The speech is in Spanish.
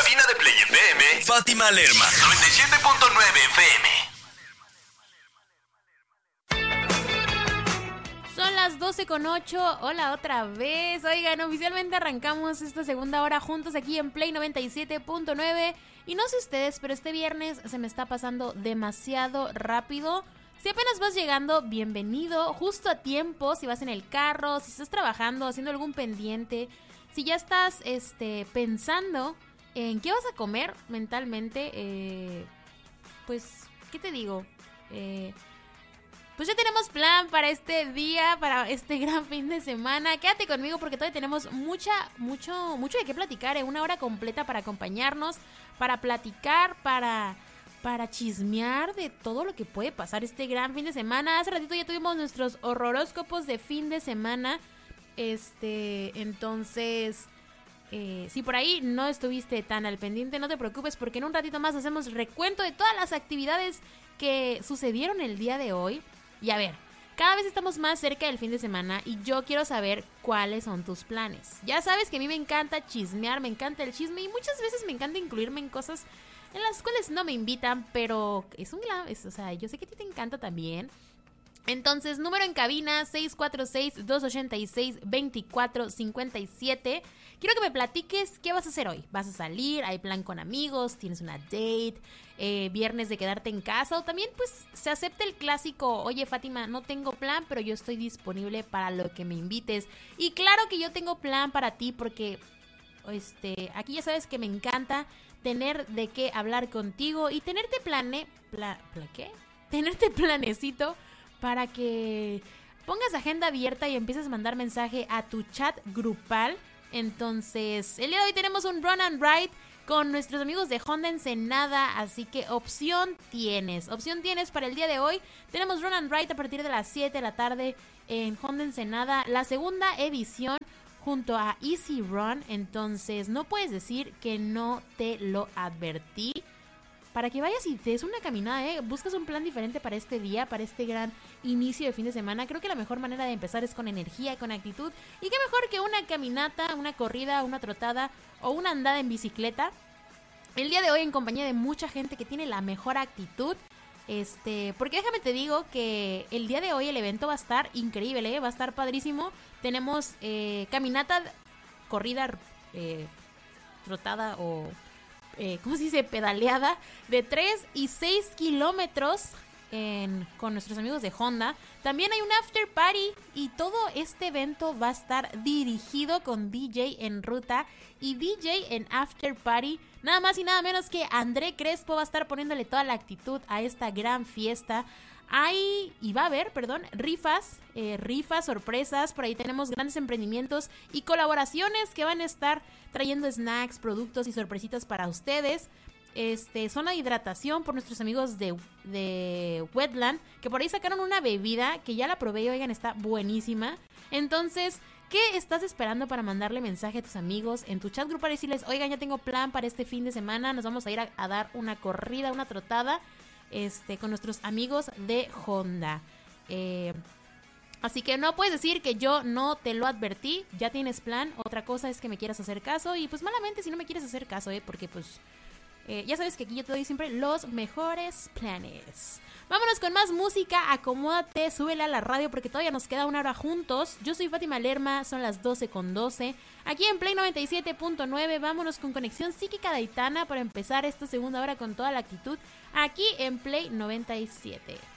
cabina de Play FM, Fátima Lerma, 97.9 FM. Son las 12:08, hola otra vez. Oigan, oficialmente arrancamos esta segunda hora juntos aquí en Play 97.9. Y no sé ustedes, pero este viernes se me está pasando demasiado rápido. Si apenas vas llegando, bienvenido, justo a tiempo. Si vas en el carro, si estás trabajando, haciendo algún pendiente, si ya estás pensando en qué vas a comer mentalmente, pues, ¿qué te digo? Pues ya tenemos plan para este día, para este gran fin de semana. Quédate conmigo porque todavía tenemos mucho de qué platicar, una hora completa para acompañarnos, para platicar, para chismear de todo lo que puede pasar este gran fin de semana. Hace ratito ya tuvimos nuestros horóscopos de fin de semana. Entonces, si por ahí no estuviste tan al pendiente, no te preocupes porque en un ratito más hacemos recuento de todas las actividades que sucedieron el día de hoy. Y a ver, cada vez estamos más cerca del fin de semana y yo quiero saber cuáles son tus planes. Ya sabes que a mí me encanta chismear, me encanta el chisme y muchas veces me encanta incluirme en cosas en las cuales no me invitan, pero o sea, yo sé que a ti te encanta también. Entonces, número en cabina 646-286-2457. Quiero que me platiques qué vas a hacer hoy. ¿Vas a salir? ¿Hay plan con amigos? ¿Tienes una date? ¿Viernes de quedarte en casa? O también pues se acepta el clásico: oye Fátima, no tengo plan, pero yo estoy disponible para lo que me invites. Y claro que yo tengo plan para ti porque aquí ya sabes que me encanta tener de qué hablar contigo y tenerte tenerte planecito para que pongas agenda abierta y empieces a mandar mensaje a tu chat grupal. Entonces, el día de hoy tenemos un Run and Ride con nuestros amigos de Honda Ensenada, así que opción tienes para el día de hoy. Tenemos Run and Ride a partir de las 7 de la tarde en Honda Ensenada, la segunda edición junto a Easy Run. Entonces, no puedes decir que no te lo advertí. Para que vayas y te des una caminada, buscas un plan diferente para este día, para este gran inicio de fin de semana. Creo que la mejor manera de empezar es con energía, con actitud. Y qué mejor que una caminata, una corrida, una trotada o una andada en bicicleta. El día de hoy en compañía de mucha gente que tiene la mejor actitud. Porque déjame te digo que el día de hoy el evento va a estar increíble, va a estar padrísimo. Tenemos caminata, corrida, trotada o... ¿cómo se dice? Pedaleada de 3 y 6 kilómetros con nuestros amigos de Honda. También hay un after party y todo este evento va a estar dirigido con DJ en ruta y DJ en after party. Nada más y nada menos que André Crespo va a estar poniéndole toda la actitud a esta gran fiesta. Va a haber, rifas, sorpresas. Por ahí tenemos grandes emprendimientos y colaboraciones que van a estar trayendo snacks, productos y sorpresitas para ustedes. Zona de hidratación por nuestros amigos de Wetland, que por ahí sacaron una bebida que ya la probé y oigan, está buenísima. Entonces, ¿qué estás esperando para mandarle mensaje a tus amigos en tu chat grupal y decirles: oigan, ya tengo plan para este fin de semana, nos vamos a ir a dar una corrida, una trotada con nuestros amigos de Honda? Así que no puedes decir que yo no te lo advertí. Ya tienes plan. Otra cosa es que me quieras hacer caso. Y pues malamente si no me quieres hacer caso, porque pues ya sabes que aquí yo te doy siempre los mejores planes. Vámonos con más música. Acomódate, súbele a la radio porque todavía nos queda una hora juntos. Yo soy Fátima Lerma, son las 12:12 aquí en Play 97.9. Vámonos con Conexión Psíquica de Aitana para empezar esta segunda hora con toda la actitud aquí en Play 97.